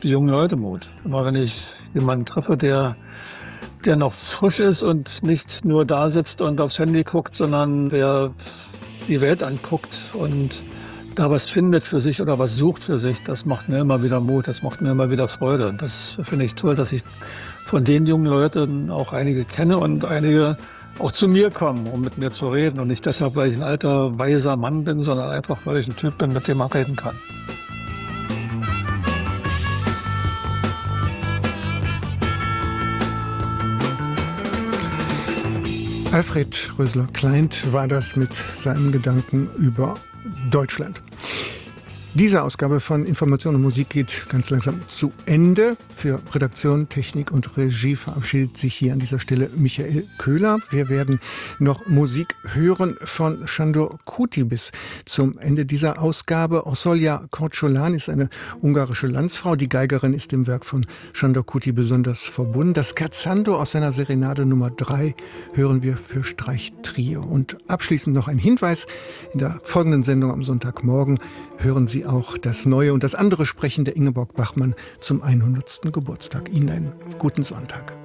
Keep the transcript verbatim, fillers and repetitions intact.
die jungen Leute Mut. Immer wenn ich jemanden treffe, der, der noch frisch ist und nicht nur da sitzt und aufs Handy guckt, sondern der die Welt anguckt und da was findet für sich oder was sucht für sich, das macht mir immer wieder Mut, das macht mir immer wieder Freude. Und das finde ich toll, dass ich von den jungen Leuten auch einige kenne und einige auch zu mir kommen, um mit mir zu reden. Und nicht deshalb, weil ich ein alter, weiser Mann bin, sondern einfach, weil ich ein Typ bin, mit dem man reden kann. Alfred Rösler-Kleint war das mit seinen Gedanken über Deutschland. Diese Ausgabe von Information und Musik geht ganz langsam zu Ende. Für Redaktion, Technik und Regie verabschiedet sich hier an dieser Stelle Michael Köhler. Wir werden noch Musik hören von Sándor Kúti bis zum Ende dieser Ausgabe. Orsolya Korcsolan ist eine ungarische Landsfrau. Die Geigerin ist dem Werk von Sándor Kúti besonders verbunden. Das Scherzando aus seiner Serenade Nummer drei hören wir für Streichtrio. Und abschließend noch ein Hinweis. In der folgenden Sendung am Sonntagmorgen hören Sie auch das neue und das andere Sprechen der Ingeborg Bachmann zum hundertsten Geburtstag. Ihnen einen guten Sonntag.